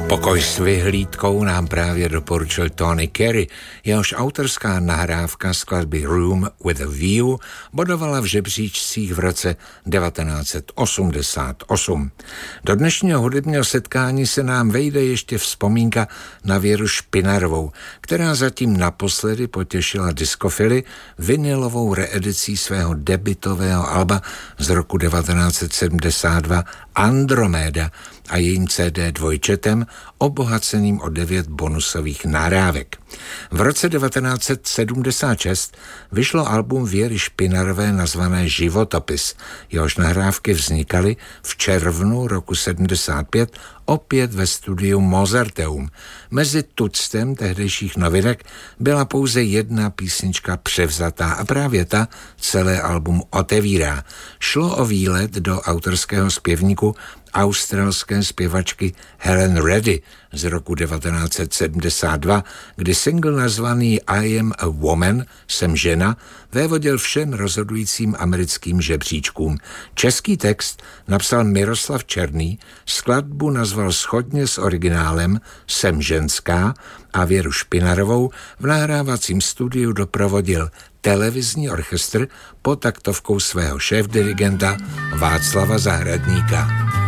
Pokoj s vyhlídkou nám právě doporučil Tony Carey, jehož autorská nahrávka skladby Room with a View bodovala v žebříčcích v roce 1988. Do dnešního hudebního setkání se nám vejde ještě vzpomínka na Věru Špinarovou, která zatím naposledy potěšila diskofily vinylovou reedicí svého debutového alba z roku 1972 Andromeda a jejím CD dvojčetem obohaceným o 9 bonusových nahrávek. V roce 1976 vyšlo album Věry Špinarové nazvané Životopis. Jehož nahrávky vznikaly v červnu roku 75 opět ve studiu Mozarteum. Mezi tuctem tehdejších novinek byla pouze jedna písnička převzatá a právě ta celé album otevírá. Šlo o výlet do autorského zpěvníku australské zpěvačky Helen Reddy z roku 1972, kdy single nazvaný I Am a Woman, jsem žena, vévodil všem rozhodujícím americkým žebříčkům. Český text napsal Miroslav Černý, skladbu nazval shodně s originálem Jsem ženská a Věru Špinarovou v nahrávacím studiu doprovodil televizní orchestr pod taktovkou svého šéfdirigenta Václava Zahradníka.